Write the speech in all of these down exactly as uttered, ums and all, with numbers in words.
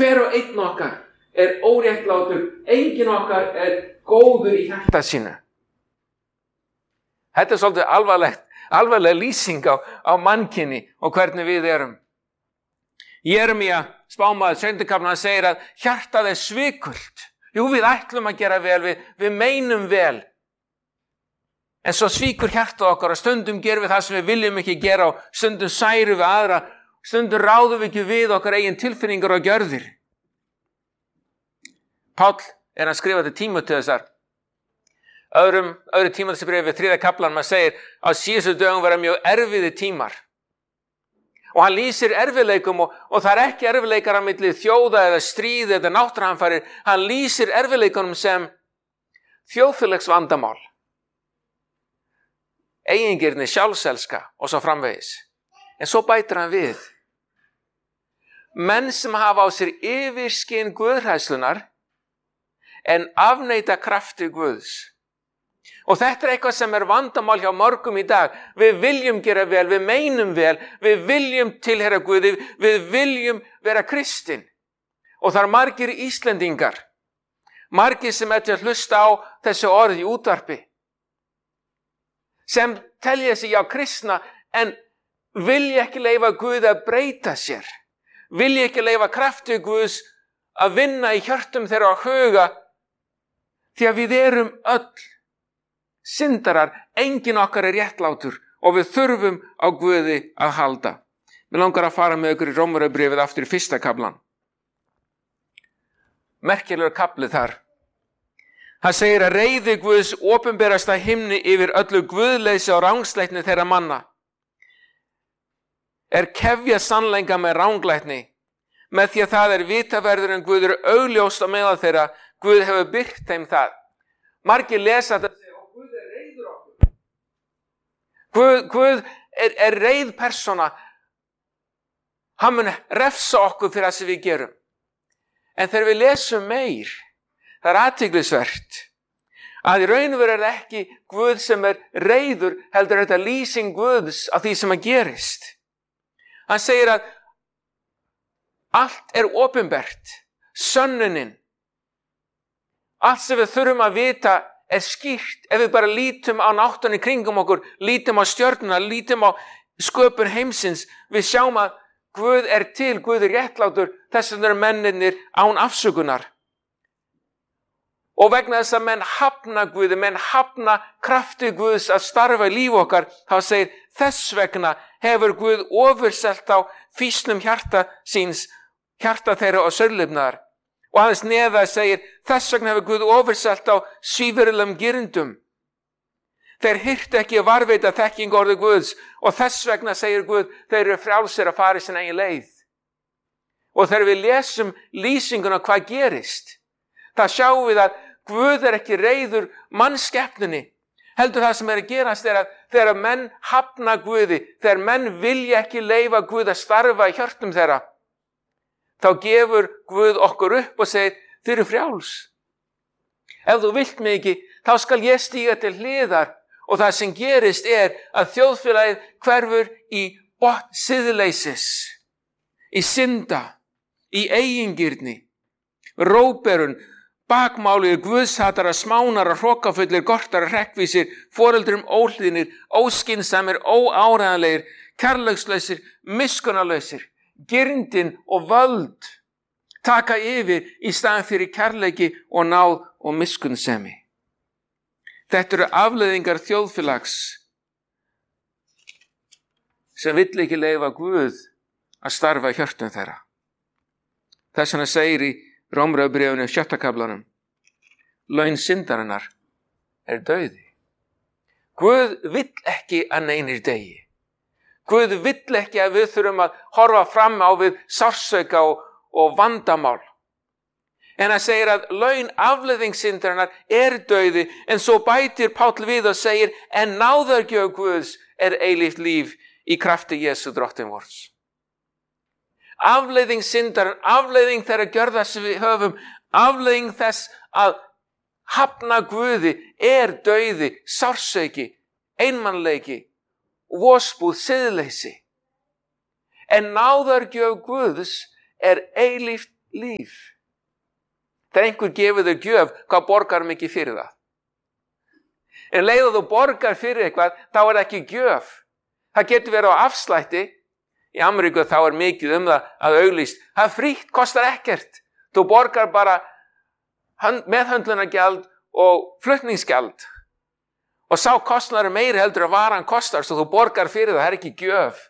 Hver og einn okkar er óréttlátur, enginn okkar er góður í hjarta sínu. Þetta er svolítið alvarlegt, alvarleg lýsing á, á mannkyni og hvernig við erum. Jeremía, spámaður sjöndukaflan, segir að hjartað er svikult. Jú, við ætlum að gera vel, við, við meinum vel. En svo svíkur hjartað okkar og stundum gerum við það sem við viljum ekki gera og stundum særum við aðra, stundum ráðum við ekki við okkar eigin tilfinningar og gjörðir. Páll er að skrifa til Tímóteusar. Öðrum, öðru Tímóteusbréfi þriðja kaflan, maður segir að síðustu dögum vera mjög erfiðir tímar. Og hann lýsir erfiðleikum og, og það er ekki erfiðleikar á milli þjóða eða stríð eða náttúruhamfarir. Hann lýsir erfiðleikunum sem þjóðfélagsvandamál, eigingirni, sjálfselska og svo framvegis. En svo bætir hann við. Menn sem hafa á sér yfirskyn guðhræðslunar en afneita krafti Guðs. Og þetta er eitthvað sem er vandamál hjá mörgum í dag. Við viljum gera vel, við meinum vel, við viljum tilheyra Guði, við viljum vera kristin. Og það er margir Íslendingar, margir sem ætla að hlusta á þessu orð í útvarpi, sem telja sig já kristna en vilja ekki leyfa Guð að breyta sér. Vilja ekki leyfa krafti Guðs að vinna í hjörtum þeirra og huga, því að við erum öll syndarar, enginn okkar er réttlátur og við þurfum á Guði að halda. Mér langar að fara með ykkur í Rómarbréfið aftur í fyrsta kaflan. Merkilegur kafli þar. Hann segir að reiði Guðs opinberast að himni yfir öllu guðleysi og rangsleitni þeirra manna. Er kefja sannleika með ranglætni, með því að það er vitaverður en Guð er augljóst á meðal þeirra, Guð hefur byrgt þeim það. Margir lesa þetta og segja, og Guð er reiður okkur. Guð, Guð er, er reið persóna. Hann mun refsa okkur fyrir það sem við gerum. En þegar við lesum meir, það er athyglisvert að í raun og veru er það ekki Guð sem er reiður, heldur þetta lýsing Guðs af því sem að gerist. Hann segir að allt er opinbert, sönnunin. Allt sem við þurfum að vita er skýrt ef við bara lítum á náttúruna í kringum okkur, lítum á stjörnuna, lítum á sköpun heimsins. Við sjáum að Guð er til, Guð er réttlátur, þess vegna eru mennirnir án afsökunar. Og vegna þess að menn hafna Guði, menn hafna krafti Guðs að starfa í líf okkar, þá segir þess vegna hefur Guð ofurselt á fýsnum hjarta síns, hjarta þeirra og sörlifnaðar. Og aðeins neðar segir, þess vegna hefur Guð ofurselt á svívirðilegum girndum. Þeir hirtu ekki að varveita þekking orði Guðs og þess vegna segir Guð, þeir eru frjálsir að fara í sinna eigin leið. Og þegar við lesum lýsinguna hvað gerist, það sjáum við að Guð er ekki reiður mannskepnunni. Heldur það sem er að gerast er að þegar menn hafna Guði, þegar menn vilja ekki leyfa Guð að starfa í hjörtum þeirra, þá gefur Guð okkur upp og segir, þið eru frjáls. Ef þú vilt mig ekki, þá skal ég stíga til hliðar. Og það sem gerist er að þjóðfélagið hverfur í botn siðleysis, í synda, í eigingirni, róberun, bakmálir, guðshatara, smánara, hrokkafullir, gortara, hrekkvísir, foreldrum óhlýðnir, óskinsamir, óáræðanlegir, kærleikslausir, miskunnarlausir, girndin og völd taka yfir í staðinn fyrir kærleiki og náð og miskunnsemi. Þetta eru afleiðingar þjóðfélags sem vill ekki leyfa Guð að starfa í hjörtum þeirra. Þess vegna segir í Rómarbréfinu sjötta kaflanum, laun syndarinnar er dauði. Guð vill ekki að neinir deyi. Guð vill ekki að við þurfum að horfa fram á við sársauka og, og vandamál. En hann segir að laun afleiðing syndarinnar er dauði, en svo bætir Páll við og segir, en náðargjöf Guðs er eilíft líf í krafti Jesú drottinn vors. Afleiðing syndarinnar, afleiðing þeirra gjörða sem við höfum, afleiðing þess að hafna Guði er dauði, sársauki, einmannleiki, vosbúð, siðleysi. En náðargjöf Guðs er eilíft líf. Þegar einhver gefur þér gjöf, hvað borgar mikið fyrir það? En leið og þú borgar fyrir eitthvað, þá er það ekki gjöf. Það getur verið á afslætti. Í Ameríku þá er mikið um það að auglýst. Það er frítt, kostar ekkert. Þú borgar bara meðhöndlunargjald og flutningsgjald. Og sá kostnaður er meiri heldur að varan kostar, svo þú borgar fyrir það, það er ekki gjöf.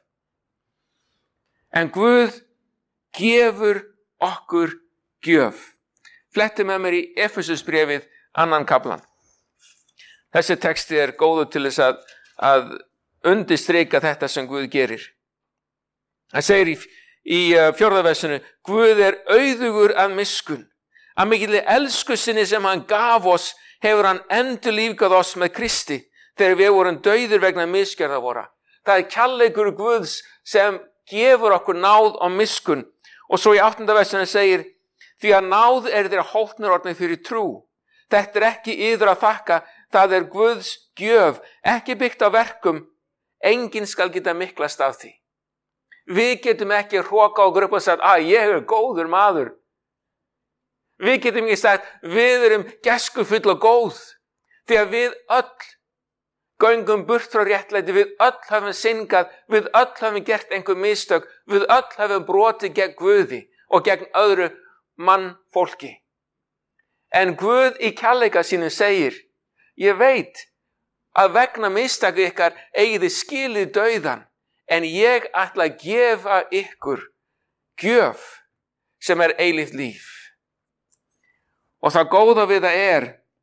En Guð gefur okkur gjöf. Fletti með mér í Efesusbréfið annan kaflan. Þessi texti er góður til þess að, að undirstrika þetta sem Guð gerir. Það segir í, í fjórða versinu, Guð er auðugur að miskunn. Að mikilli elsku sinni sem hann gaf oss, hefur hann endurlífgað oss með Kristi, þegar við vorum dauðir vegna misgjörða vora. Það er kærleikur Guðs sem gefur okkur náð og miskunn. Og svo í áttunda versinu segir, því að náð er þér hólpnir orðnir fyrir trú. Þetta er ekki yður að þakka, það er Guðs gjöf, ekki byggt á verkum, enginn skal geta miklast af því. Við getum ekki hroka okkur upp og sagt, að ég er góður maður. Við getum ekki sagt, við erum gæskufull og góð, því að við öll göngum burt frá réttlæti, við öll höfum syngað, við öll höfum gert einhver mistök, við öll höfum brotið gegn Guði og gegn öðru mann fólki. En Guð í kærleika sínum segir, ég veit að vegna mistaka ykkar eigið þið skilið dauðan, en ég ætla að gefa ykkur gjöf sem er eilíft líf. Og það góða við það er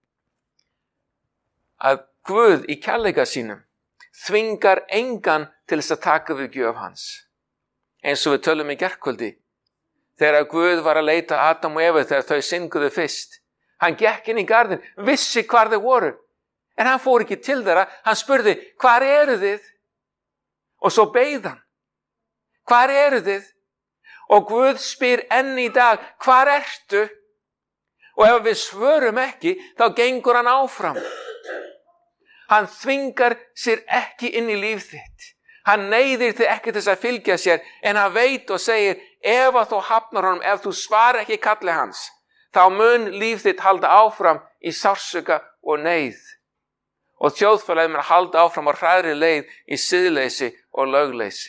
að Guð í kærleika sínum þvingar engan til þess að taka við gjöf hans. Eins og við tölum í gærkvöldi, þegar Guð var að leita Adam og Evu þegar þau synguðu fyrst. Hann gekk inn í garðin, vissi hvar þau voru, en hann fór ekki til þeirra, hann spurði, hvar eru þið? Og svo beið hann, hvar eru þið? Og Guð spyr enn í dag, hvar ertu? Og ef við svörum ekki, þá gengur hann áfram. Hann þvingar sér ekki inn í líf þitt. Hann neyðir þig ekki til þess að fylgja sér, en hann veit og segir, ef að þú hafnar honum, ef þú svar ekki kalli hans, þá mun líf þitt halda áfram í sársauka og neyð. Og þjóðfélagið mun halda áfram á hræðri leið í siðleysi og lögleysi.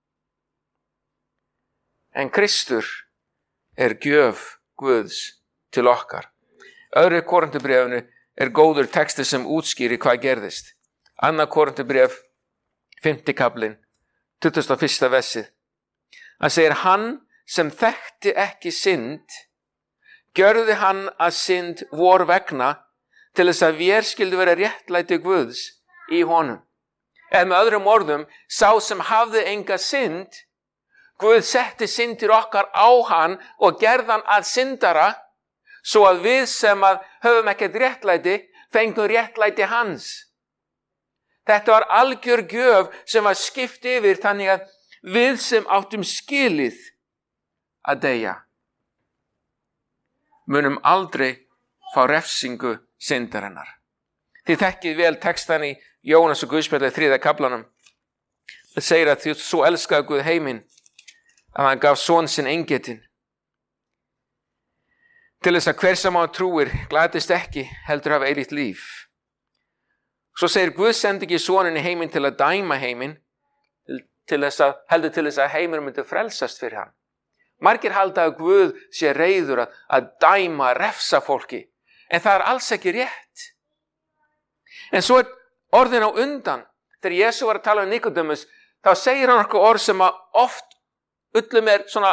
En Kristur er gjöf Guðs til okkar. Öðru Korinthubréfinu er góður texti sem útskýri hvað gerðist. Annað Korinthubréf, fimmti kaflinn, tuttugasta og fyrsta versið. Hann segir, hann sem þekkti ekki synd, gjörði hann að synd vor vegna til þess að vér skyldu vera réttlæti Guðs í honum. Eða með öðrum orðum, sá sem hafði enga synd, Guð setti syndir okkar á hann og gerði hann að syndara, svo að við sem að höfum ekkert réttlæti, fengum réttlæti hans. Þetta var algjör gjöf sem var skipt yfir þannig að við sem áttum skilið að deyja, munum aldrei fá refsingu syndarinnar. Þið þekkið vel textan í Jónas og Guðspjallið þriðja kaflanum. Það segir að því svo elskaði Guð heiminn að hann gaf son sinn eingetinn, til þess að hver sem á trúir glatist ekki, heldur hafa eilíft líf. Svo segir Guð sendi ekki sonin í heiminn til að dæma heiminn, til þess að, heldur til þess að heiminn myndi frelsast fyrir hann. Margir halda að Guð sé reiður að, að dæma, refsa fólki, en það er alls ekki rétt. En svo er orðin á undan, þegar Jesú var að tala um Nikodemus, þá segir hann okkur orð sem að oft ullum er svona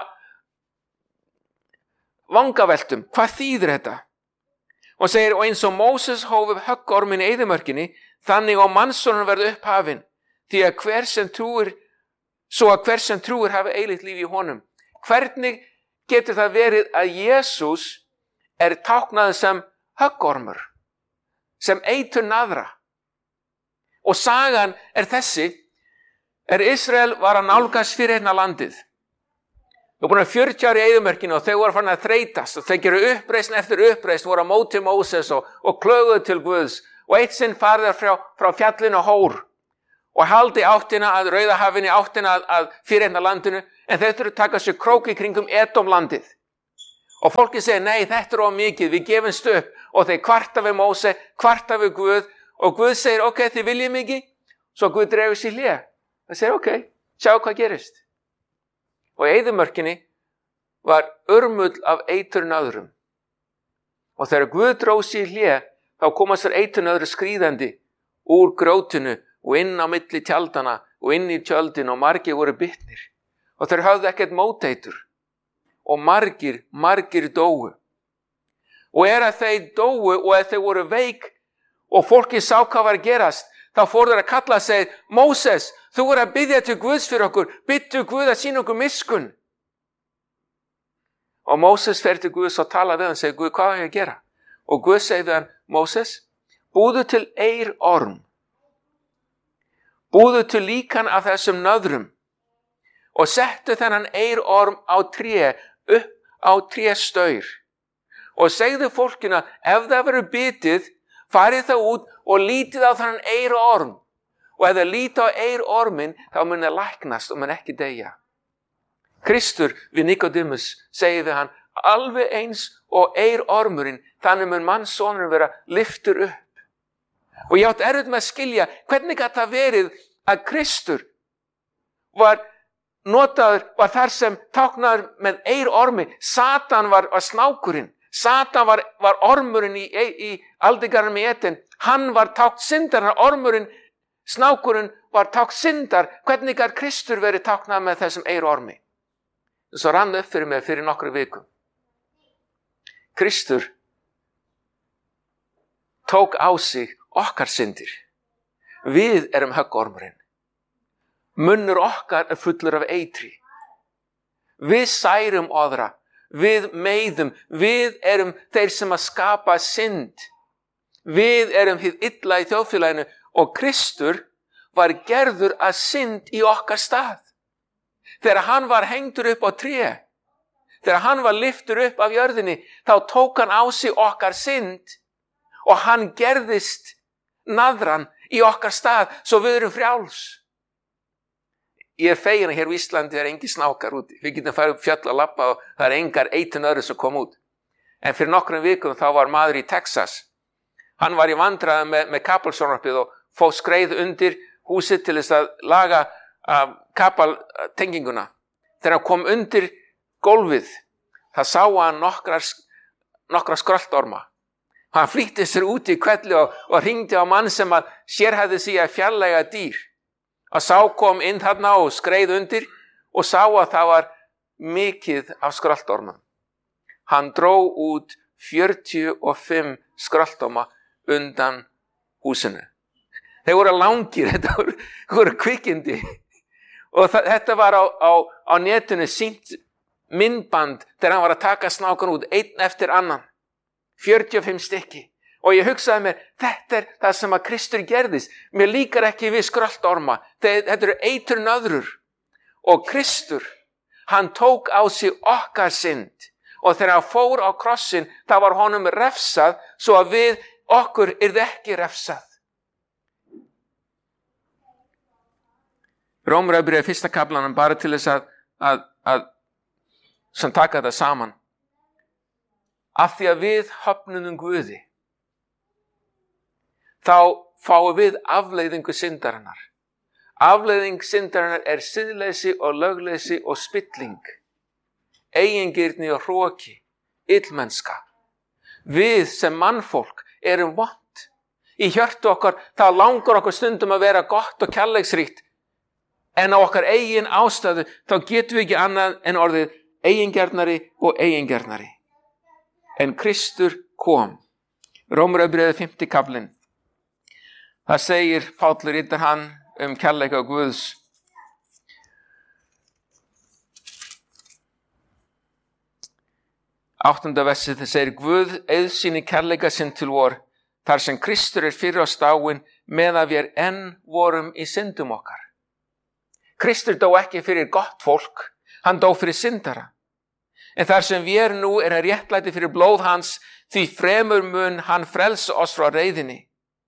vangaveltum. Hvað þýðir þetta? Og segir, og eins og Móses hóf upp höggorminn í eyðimörkinni, þannig á mannssonur verði upphafinn, því að hver sem trúir, svo að hver sem trúir hafi eilíft líf í honum. Hvernig getur það verið að Jesús er táknaður sem höggormur, sem eitur naðra? Og sagan er þessi, er Ísrael var að nálgast fyrirheitna landið. Við erum búin að fjörutíu ára í eyðimörkinni og þau voru farin að þreytast og þau geru uppreisn eftir uppreisn, voru á móti Móses og, og klöguðu til Guðs. Og eitt sinn farið frá, frá fjallinu Hór og haldi áttina að Rauðahafinu, áttina að, að fyrirheitna landinu, en þau þurftu að taka sér krók í kringum Edomlandið. Og fólki segir, nei, þetta er of mikið, við gefumst upp. Og þeir kvarta við Móse, kvarta við Guð. Og Guð segir, ok, þið viljið mikið. Svo Guð dregur sér hlé. Það segir, ok, sjá hvað gerist. Og í eyðimörkinni var urmull af eiturnaðrum. Og þegar Guð dróg sér hlé, þá komast þær eiturnaðru skríðandi úr grjótinu og inn á milli tjaldana og inn í tjöldin og margir voru bitnir. Og þeir höfðu ekkert móteitur. Og margir, margir dóu. Og er að þeir dóu og að þeir voru veik og fólki sá hvað var að gerast, þá fór þeir að kalla og segja, Móses, þú voru að biðja til Guðs fyrir okkur, byttu Guð að sína okkur miskunn. Og Móses fer til Guðs og tala við hann og segir, Guð, hvað er ég að gera? Og Guð segir við hann, Móses, búðu til eyrorm, búðu til líkan af þessum nöðrum og settu þennan eyrorm á tré, upp á tréstaur. Og segðu fólkina, ef það verður bitið, farið það út og lítið á þennan eyrorm. Og ef það lítið á eyrormin, þá mun það læknast og mun ekki deyja. Kristur við Nikodemus segir við hann, alveg eins og eyrormurinn, þannig mun mannssonurinn vera lyftur upp. Og ég átt erfitt með að skilja, hvernig gat það verið að Kristur var notaður, var þar sem táknaður með eyrormi. Satan var, var snákurinn. Satan var, var ormurinn í, í aldigarnum í Eden. Hann var tákn syndar, ormurinn, snákurinn var tákn syndar. Hvernig gat Kristur verið táknað með þessum eyrormi? Svo rann upp fyrir mig fyrir nokkru vikum. Kristur tók á sig okkar syndir. Við erum höggormurinn. Munnur okkar er fullur af eitri. Við særum aðra, við meiðum, við erum þeir sem að skapa synd. Við erum hið illa í þjóðfélaginu og Kristur var gerður að synd í okkar stað. Þegar hann var hengtur upp á tré, þegar hann var lyftur upp af jörðinni, þá tók hann á sig okkar synd og hann gerðist naðran í okkar stað, svo við erum frjáls. Ég er fegin að hér á Íslandi er engi snákar úti. Við getum farið upp fjöll og lappa og það er engar eiturnaðrir sem kom út. En fyrir nokkrum vikum þá var maður í Texas. Hann var í vandræðum með, með kapalsjónvarpið og fór skreið undir húsið til þess að laga uh, kapaltenginguna. Þegar hann kom undir gólfið, það sá hann nokkra, nokkra skröltorma. Hann flýtti sér út í kvelli og, og hringdi á mann sem að sérhæfði sig að fjarlæga dýr. Að sá kom inn þarna og skreið undir og sá að það var mikið af skröltormum. Hann dró út fjörutíu og fimm skröltorma undan húsinu. Þeir voru langir, þetta voru, voru kvikindi. Og það, þetta var á, á, á netinu sýnt myndband þegar hann var að taka snákan út, einn eftir annan. fjörutíu og fimm stykki. Og ég hugsaði mér, þetta er það sem að Kristur gerðist. Mér líkar ekki við skröltorma. Þetta eru eiturnaðrur. Og Kristur, hann tók á sig okkar synd. Og þegar hann fór á krossin, það var honum refsað, svo að við okkur yrði ekki refsað. Rómarbréfið fyrsta kaflanum bara til þess að, að, að sem taka þetta saman. Af því að við höfnum Guði, þá fáum við afleiðingu syndarinnar. Afleiðing syndarinnar er siðleysi og lögleysi og spilling, eigingirni og hroki, illmennska. Við sem mannfólk erum vont. Í hjörtu okkar, þá langar okkur stundum að vera gott og kærleiksríkt, en á okkar eigin ástæðu, þá getum við ekki annað en orðið eigingjarnari og eigingjarnari. En Kristur kom. Rómarbréfið fimmti kaflinn. Það segir Páll rittar hann um kærleika Guðs. Áttunda versið það segir Guð auðsýni kærleika sinn til vor, þar sem Kristur er fyrir oss dáinn meðan við enn vorum í syndum okkar. Kristur dó ekki fyrir gott fólk, hann dó fyrir syndara. En þar sem við erum nú er hann réttlæti fyrir blóð hans, því fremur mun hann frelsa oss frá reiðinni.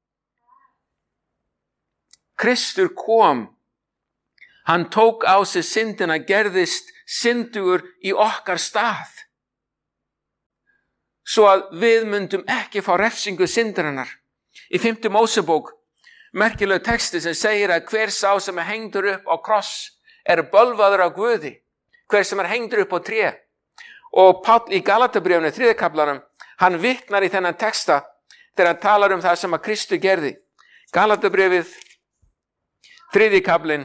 Kristur kom, hann tók á sig syndina, gerðist syndugur í okkar stað. svo að við myndum ekki fá refsingu syndarinnar. Í fimmtu Mósebók, merkileg texti sem segir að hver sá sem er hengdur upp á kross er bölvaður af Guði, hver sem er hengdur upp á tré. Og Páll í Galatabréfinu, þriðja kaflanum, hann vitnar í þennan texta þegar hann talar um það sem að Kristur gerði. Galatabréfið, þriðji kaflinn,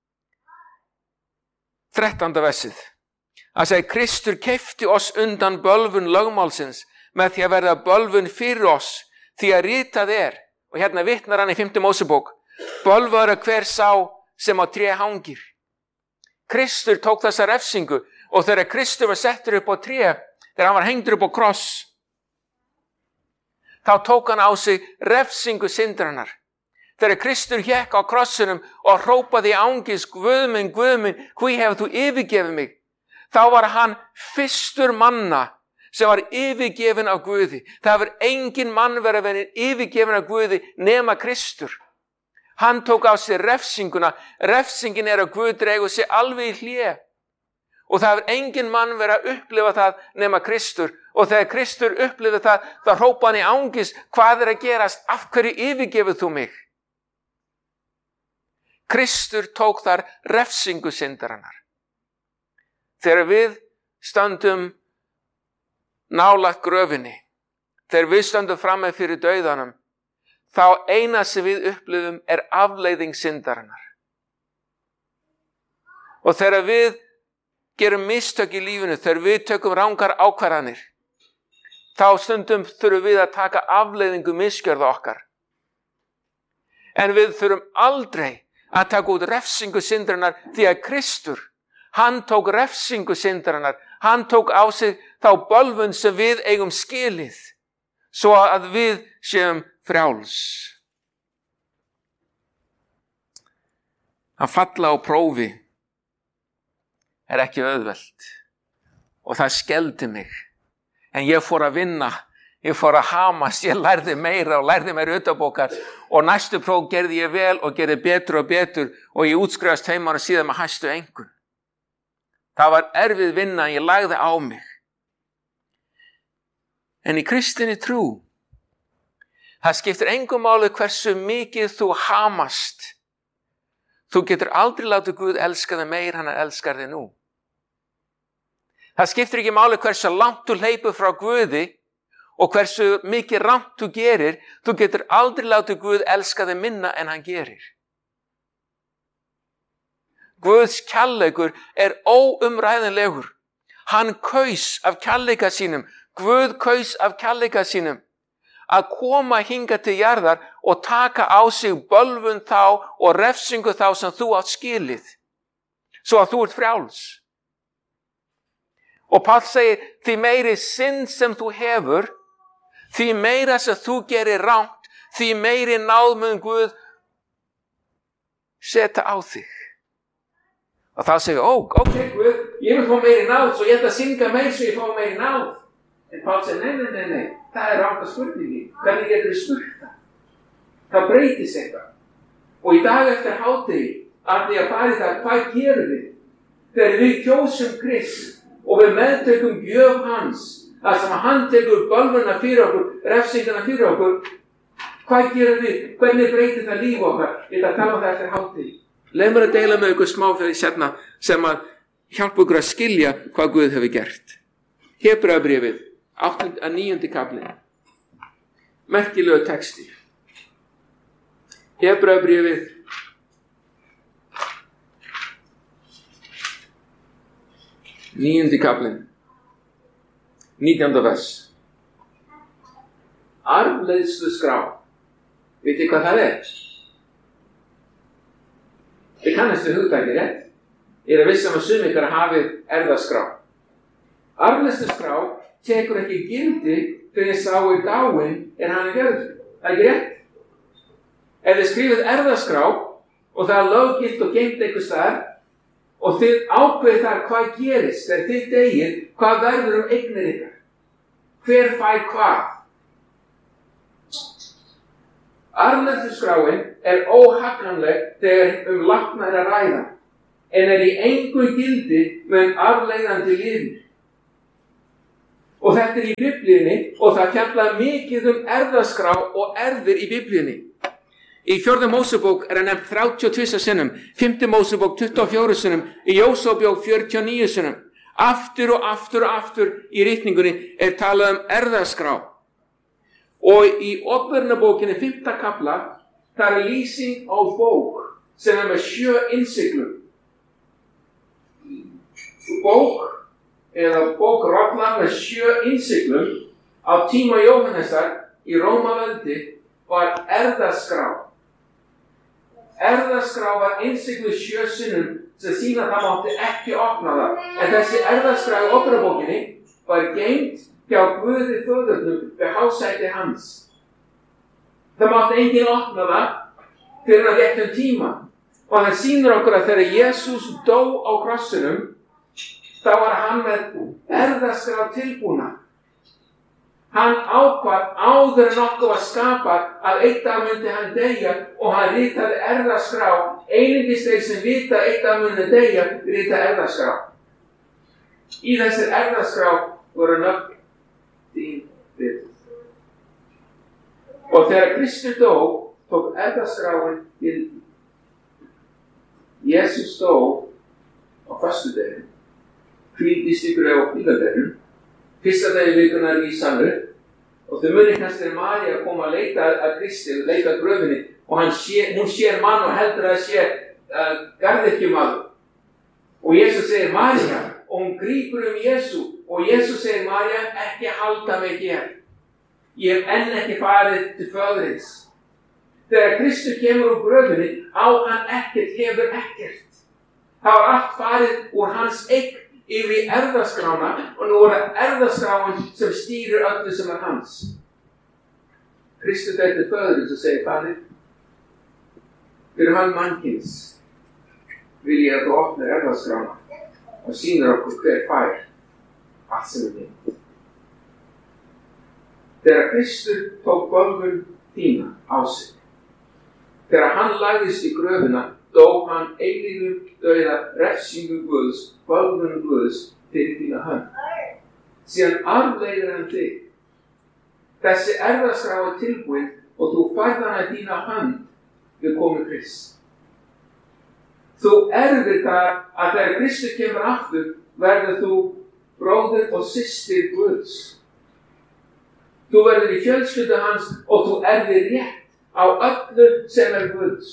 þrettánda versið. Hann segir, Kristur keypti oss undan bölvun lögmálsins með því að verða bölvun fyrir oss, því að ritað er, og hérna vitnar hann í fimmtu Mósebók, bölvaður að hver sá sem á tré hangir. Kristur tók þessa refsingu og þegar Kristur var settur upp á tré, þegar hann var hengdur upp á kross, þá tók hann á sig refsingu syndarinnar. Þegar Kristur hékk á krossinum og hrópaði í angist, Guð minn, Guð minn, hví hefur þú yfirgefið mig? Þá var hann fyrstur manna sem var yfirgefin af Guði. Það hefur engin mann verið verið yfirgefin af Guði nema Kristur. Hann tók á sig refsinguna. Refsingin er að Guð dregur sig alveg í hlé. Og það hefur engin mann verið að upplifa það nema Kristur. Og þegar Kristur upplifði það, þá hrópa hann í angist, hvað er að gerast? Af hverju yfirgefið þú mig? Kristur tók þar refsingu syndarinnar. Þegar við stöndum nálægt gröfinni, þegar við stöndum frammi fyrir dauðanum, þá eina sem við upplifum er afleiðing syndarinnar. Og þegar við gerum mistök í lífinu, þegar við tökum rangar ákvarðanir, þá stundum þurfum við að taka afleiðingu misgjörða okkar. En við þurfum aldrei að taka út refsingu syndarinnar því að Kristur, hann tók refsingu syndarinnar, hann tók á sig þá bölvun sem við eigum skilið, svo að við séum frjáls. Að falla á prófi er ekki auðvelt og það skeldi mig. En ég fór að vinna, ég fór að hamast, ég lærði meira og lærði meira utanbókar og næstu próf gerði ég vel og gerði betur og betur og ég útskrifast heima og síðan með hæstu einkunn. Það var erfið vinna, ég lagði á mig. En í kristinni trú, það skiptir engu máli hversu mikið þú hamast. Þú getur aldrei látið Guð elska þig meir en hann elskar þig nú. Það skiptir ekki máli hversu langt þú hleypur frá Guði og hversu mikið rangt þú gerir, þú getur aldrei látið Guð elska þig minna en hann gerir. Guðs kærleikur er óumræðanlegur. Hann kaus af kærleika sínum, Guð kaus af kærleika sínum að koma hingað til jarðar og taka á sig bölvun þá og refsingu þá sem þú átt skilið, svo að þú ert frjáls. Og Páll segir, því meiri synd sem þú hefur, því meira sem þú gerir rangt, því meiri náð mun Guð setja á þig. Og þá segir, ó, ok, Guð, ég vil fá meiri náð, svo ég ætla að synga meir svo ég fá meiri náð. En Páll segir, nei, nei, nei, nei, það er rangt að spurningi. Hvernig getur þið spurt það? Það breytist eitthvað. Og í dag eftir hádegi, að ég að fara í það, hvað gerum við? Þegar við kjósum Krist og við meðtökum gjöf hans, að sem að hann tekur bölvuna fyrir okkur, refsinguna fyrir okkur, hvað gerum við? Hvernig breytir það líf okkar? Ég ætla að tala um það eftir hádegi. Leið mér að deila með ykkur smáfæði sérna sem að hjálpa ykkur að skilja hvað Guð hefur gert. Hebreabréfið, áttunda að níundi kafli. Merkilegu texti. Hebreabréfið, níundi kaflin, nítjánda vers. Arfleiðslu skrá. Vitið þið hvað það er? Þið kannast við hugtækið rétt. Ég er að vissum að sum ykkar hafið erfðaskrá. Arfleiðslu skrá tekur ekki gildi fyrir sá í dáin en hann er gjörður. Það er ekki rétt. Ef þið skrifið erfðaskrá og það er löggilt og geymt einhvers staðar og þið ákveðið þar hvað gerist þegar þið degið, hvað verður um eignir ykkar? Hver fær hvað? Arfleiðsluskráin er óhagganleg þegar um látna er að ræða, en er í engu gildi með arfleiðandi lifir. Og þetta er í Biblíunni og það fjallar mikið um erfðaskrá og erfðir í Biblíunni. Í fjórðu Mósebók er hann nefnt þrjátíu og tvö sinnum, fimmtu Mósebók tuttugu og fjögur sinnum, í Jósúabók fjörutíu og níu sinnum. Aftur og aftur og aftur í ritningunni er talað um erfðaskrá. Og í Åpenbarabókinni fimmta kafla, það er lýsing á bók sem er með sjö innsiglum. Bók eða bókrolla með sjö innsiglum á tíma Jóhannesar í Rómaveldi var erfðaskrá. Erfðaskrá var innsigluð sjö sinnum sem sýna að það mátti ekki opna það. En þessi erfðaskrá í Åpenbarabókinni var geymt hjá Guði Föðurnum við hásæti hans. Það mátti enginn opna það fyrir að réttum tíma. Og það sýnir okkur að þegar Jesús dó á krossinum, þá var hann með erfðaskrá tilbúna. Hann ákvað áður en okkur var skapað að einn dag myndi hann deyja og hann ritaði erfðaskrá. Einungis þeir sem vita einn dag myndi deyja rita erfðaskrá. Í þessir erfðaskrá voru nöfn þín við. Og þegar Kristur dó, tók erfðaskráin gildi. Jesús dó á föstudaginn, hvíldist í gröf á hvíldardeginum, fyrsta degi vikunnar í Sannu, og þau muni kannski þegar María kom að leita að Kristi, leita að gröfinni, og hann sé, hún sér mann og heldur að sé uh, garðyrkjumaður. Og Jesús segir María, og hún grípur um Jesú, og Jesús segir María, ekki halda mig hér. Ég hef enn ekki farið til föðurins. Þegar Kristur kemur úr gröfinni, á hann ekkert, hefur ekkert. Það var allt farið úr hans eign yfir í erfðaskrána og nú er það erfðaskráin sem stýrir öllu sem er hans. Kristur fer til föðurins og segir, Faðir, fyrir hann mannkyns vil ég að þú opnir erfðaskrána og sýnir okkur hver fær allt sem er þitt. Þegar Kristur tók bölvun þína á sig, þegar hann lagðist í gröfina, dó hann eilífum dauða refsingu Guðs, bölvun Guðs fyrir þína hönd. Síðan arfleiðir hann þig. Þessi erfðaskrá er tilbúin og þú færð hana í þína hönd við komu Krists. Þú erfir það að þegar Kristur kemur aftur, verður þú bróðir og systir Guðs. Þú verður í fjölskyldu hans og þú erfir rétt á öllu sem er Guðs.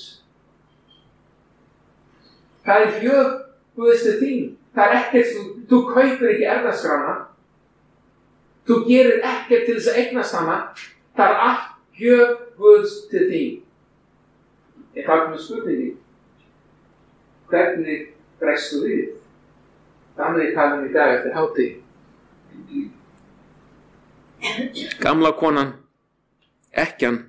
Það er gjöf Guðs til þín. Það er ekkert, þú, þú kaupir ekki erfðaskrána. Þú gerir ekkert til þess að eignast hana. Það er allt gjöf Guðs til þín. Ég takk með spurningi. Hvernig bregst þú við? Þannig talum í dag eftir hátíð. Gamla konan, ekkjan,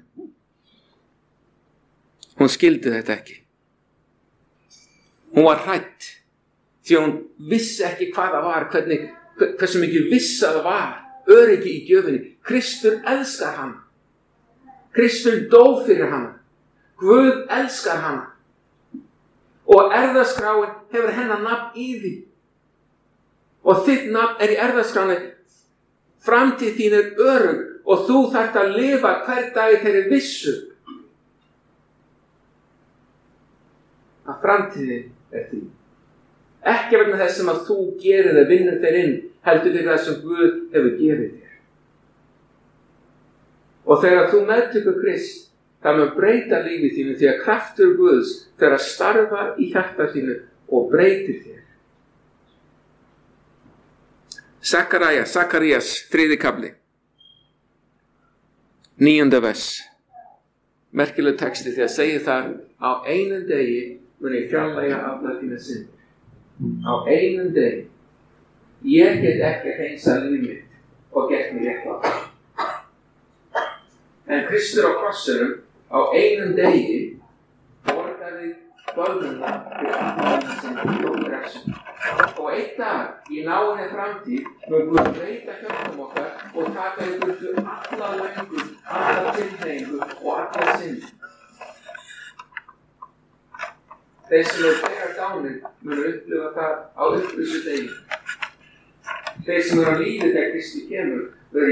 hún skildi þetta ekki. Hún var hrædd því hún vissi ekki hvað það var, hvernig, hversu mikið vissa það var, öryggi í gjöfinni. Kristur elskar hann. Kristur dó fyrir hann. Guð elskar hann. Og erfðaskráin hefur hennar nafn í því. Og þitt nafn er í erfðaskráni. Framtíð þín er örugg og þú þarft að lifa hver dag í þeirri vissu að framtíðin er þín. Ekki vegna þess sem að þú gerir það, vinnur þér inn, heldur þér það sem Guð hefur gefið þér. Og þegar þú meðtökur Krist, það mun breyta lífið þínu því að kraftur Guðs fer að starfa í hjarta þínu og breytir þér. Sakaraja, Sakarías, þriði kafli, níunda vers. Merkileg texti því að segja það, á einum degi mun ég fjarlægja allar þína syndir. Á einum degi. Ég get ekki hreinsað líf mitt og gert mér rétt á það. En Kristur á krossinum á einum degi borgaði bölvuna fyrir allar þína syndir og refsum. Og einn dag í náinni framtíð mun Guð breyta hjörtum okkar og taka í burtu alla löngun, alla tilhneigingu og alla synd. Þeir sem eru þegar dánir munu upplifa það á upprisu degi. þeir sem eru á lífi þegar Kristi kemur,